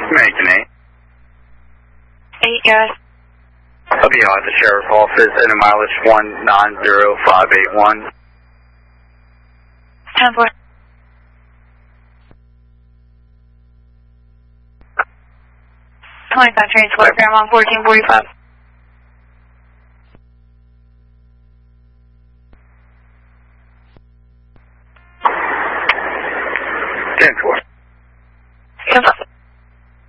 American 8. 8, yes. I'll be on at the sheriff's office at a mileage 190581. 10-4. Transport, Paramount 1445.